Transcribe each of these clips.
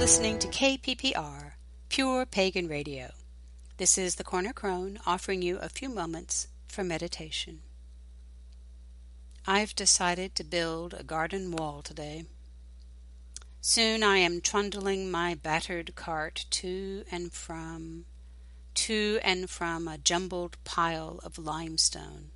listening to KPPR, Pure Pagan Radio. This is the Corner Crone offering you a few moments for meditation. I've decided to build a garden wall today. Soon I am trundling my battered cart to and from a jumbled pile of limestone.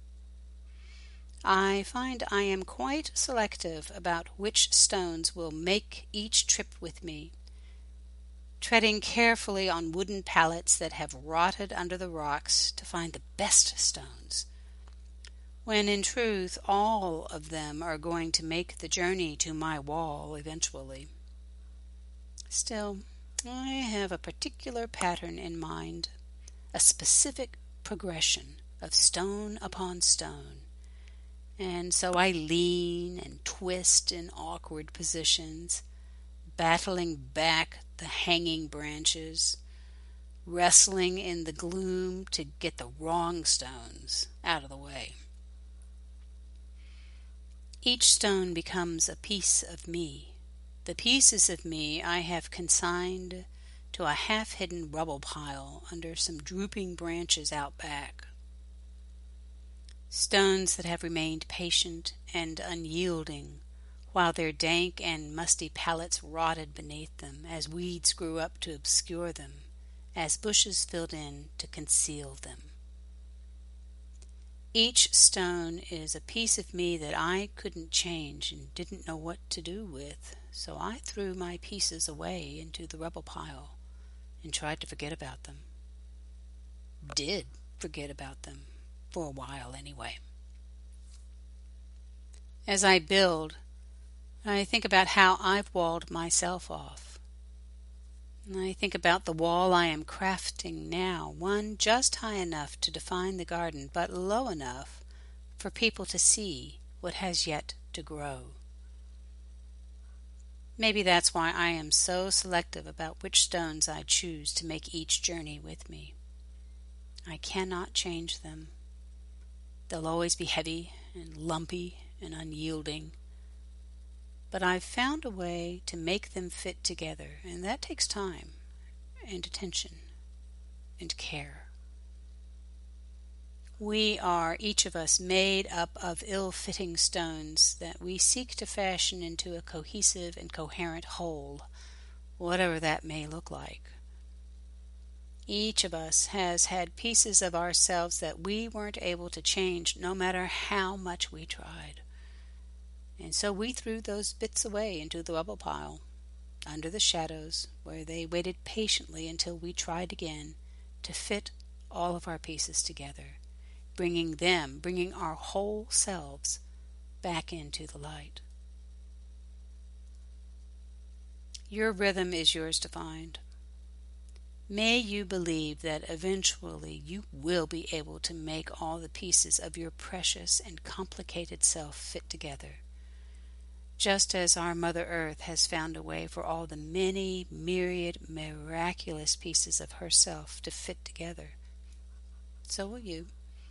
I find I am quite selective about which stones will make each trip with me, treading carefully on wooden pallets that have rotted under the rocks to find the best stones, when in truth all of them are going to make the journey to my wall eventually. Still, I have a particular pattern in mind, a specific progression of stone upon stone, and so I lean and twist in awkward positions, battling back the hanging branches, wrestling in the gloom to get the wrong stones out of the way. Each stone becomes a piece of me. The pieces of me I have consigned to a half-hidden rubble pile under some drooping branches out back. Stones that have remained patient and unyielding while their dank and musty pallets rotted beneath them as weeds grew up to obscure them, as bushes filled in to conceal them. Each stone is a piece of me that I couldn't change and didn't know what to do with, so I threw my pieces away into the rubble pile and tried to forget about them. Did forget about them, for a while anyway. As I build, I think about how I've walled myself off. I think about the wall I am crafting now, one just high enough to define the garden, but low enough for people to see what has yet to grow. Maybe that's why I am so selective about which stones I choose to make each journey with me. I cannot change them. They'll always be heavy and lumpy and unyielding. But I've found a way to make them fit together, and that takes time and attention and care. We are, each of us, made up of ill-fitting stones that we seek to fashion into a cohesive and coherent whole, whatever that may look like. Each of us has had pieces of ourselves that we weren't able to change no matter how much we tried. And so we threw those bits away into the rubble pile, under the shadows, where they waited patiently until we tried again to fit all of our pieces together, bringing our whole selves back into the light. Your rhythm is yours to find. May you believe that eventually you will be able to make all the pieces of your precious and complicated self fit together, just as our Mother Earth has found a way for all the many myriad miraculous pieces of herself to fit together. So will you.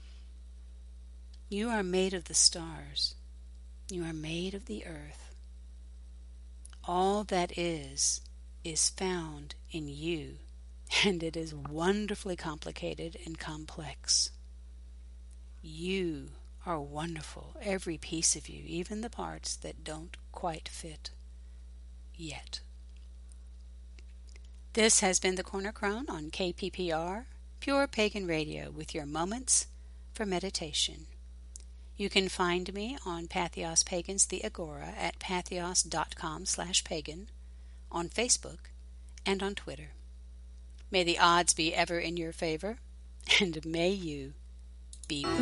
You are made of the stars. You are made of the earth. All that is found in you, and it is wonderfully complicated and complex. You are wonderful, every piece of you, even the parts that don't quite fit yet. This has been the Corner Crone on KPPR, Pure Pagan Radio, with your moments for meditation. You can find me on Patheos Pagans, the Agora, at patheos.com/pagan, on Facebook, and on Twitter. May the odds be ever in your favor, and may you be